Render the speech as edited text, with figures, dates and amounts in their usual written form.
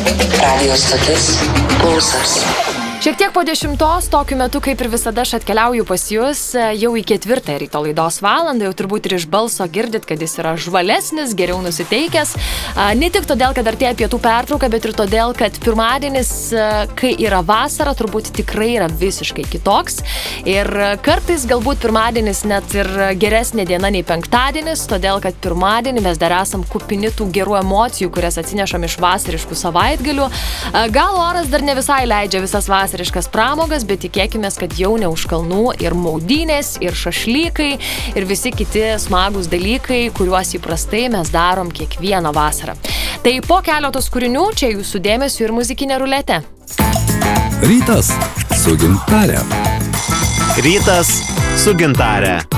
Radio stotis Pulsas. Šiek tiek po 10, tokiu metu, kaip ir visada, aš atkeliauju pas jūs jau į 4 ryto laidos valandą, jau turbūt ir iš balso girdit, kad jis yra žvalesnis, geriau nusiteikęs. Ne tik todėl, kad artėja pietų pertrauka, bet ir todėl, kad pirmadienis, kai yra vasara, turbūt tikrai yra visiškai kitoks. Ir kartais galbūt pirmadienis net ir geresnė diena nei penktadienis, todėl, kad pirmadienį mes dar esam kupini tų gerų emocijų, kurias atsinešam iš vasariškų savaitgalių. Gal oras dar ne visai leidžia visas vasariškas pramogas, bet tikėkime, kad jau ne už kalnų ir maudynės, ir šašlykai, ir visi kiti smagūs dalykai, kuriuos įprastai mes darom kiekvieną vasarą. Tai po keletos kūrinių čia jūsų dėmesio ir muzikinė ruletė. Rytas su Gintare. Rytas su Gintare.